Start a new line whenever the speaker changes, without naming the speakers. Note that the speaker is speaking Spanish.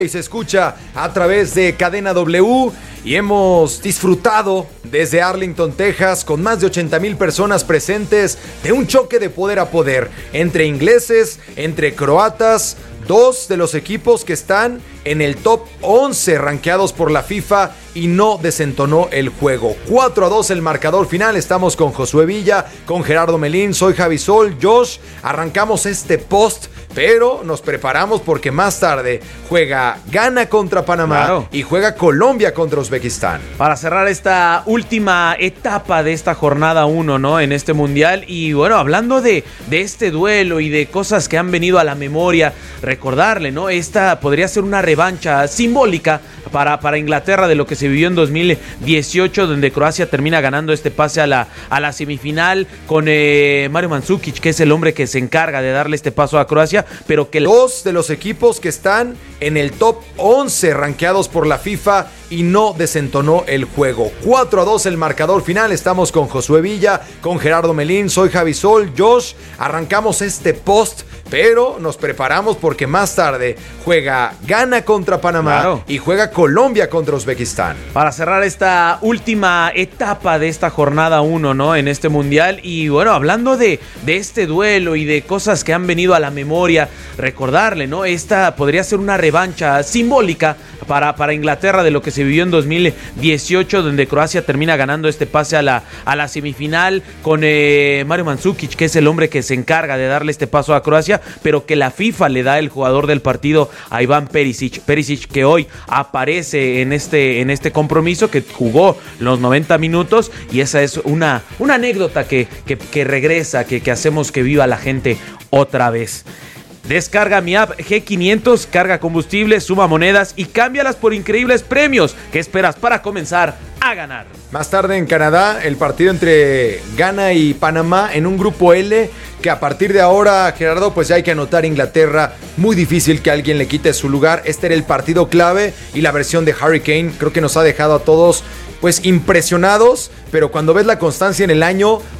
Y se escucha a través de Cadena W y hemos disfrutado desde Arlington, Texas, con más de 80,000 personas presentes, de un choque de poder a poder entre ingleses, entre croatas, dos de los equipos que están en el top 11 rankeados por la FIFA, y no desentonó el juego. 4-2 el marcador final. Estamos con Josué Villa, con Gerardo Melín, soy Javi Sol, Josh. Arrancamos este post, pero nos preparamos porque más tarde juega Ghana contra Panamá y juega Colombia contra Uzbekistán.
Para cerrar esta última etapa de esta jornada 1, ¿no? En este mundial. Y bueno, hablando de este duelo y de cosas que han venido a la memoria, recordarle, ¿no? Esta podría ser una revancha simbólica para Inglaterra de lo que se vivió en 2018, donde Croacia termina ganando este pase a la semifinal con Mario Mandžukić, que es el hombre que se encarga de darle este paso a Croacia, pero que
dos de los equipos que están en el top 11 rankeados por la FIFA, y no desentonó el juego. 4-2 el marcador final. Estamos con Josué Villa, con Gerardo Melín, soy Javi Sol, Josh. Arrancamos este post, pero nos preparamos porque más tarde juega Ghana contra Panamá y juega Colombia contra Uzbekistán.
Para cerrar esta última etapa de esta jornada 1, ¿no? En este mundial. Y bueno, hablando de este duelo y de cosas que han venido a la memoria, recordarle, ¿no? Esta podría ser una revancha simbólica para Inglaterra de lo que se vivió en 2018, donde Croacia termina ganando este pase a la semifinal con Mario Mandžukić, que es el hombre que se encarga de darle este paso a Croacia, pero que la FIFA le da el jugador del partido a Iván Perisic, que hoy aparece en este compromiso, que jugó los 90 minutos, y esa es una anécdota que regresa, que hacemos que viva la gente otra vez. Descarga mi app G500, carga combustible, suma monedas y cámbialas por increíbles premios. ¿Qué esperas para comenzar a ganar?
Más tarde en Canadá, el partido entre Ghana y Panamá en un grupo L, que a partir de ahora, Gerardo, pues ya hay que anotar Inglaterra. Muy difícil que alguien le quite su lugar. Este era el partido clave, y la versión de Harry Kane creo que nos ha dejado a todos pues impresionados, pero cuando ves la constancia en el año,